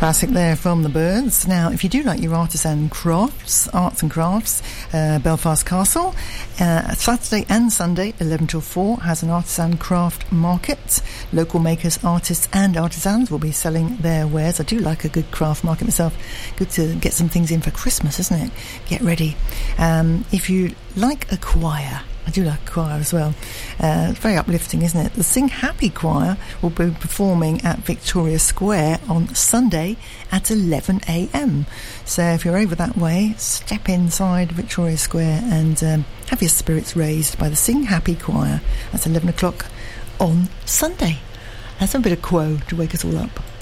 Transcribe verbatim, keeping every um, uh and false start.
Classic there from the Byrds. Now, if you do like your artisan crafts, arts and crafts, uh, Belfast Castle, uh, Saturday and Sunday, eleven till four, has an artisan craft market. Local makers, artists and artisans will be selling their wares. I do like a good craft market myself. Good to get some things in for Christmas, isn't it? Get ready. Um, if you like a choir, I do like a choir as well. Uh, it's very uplifting, isn't it? The Sing Happy Choir will be performing at Victoria Square on Sunday at eleven a m. So if you're over that way, step inside Victoria Square and um, have your spirits raised by the Sing Happy Choir. That's eleven o'clock on Sunday. That's a bit of quo to wake us all up.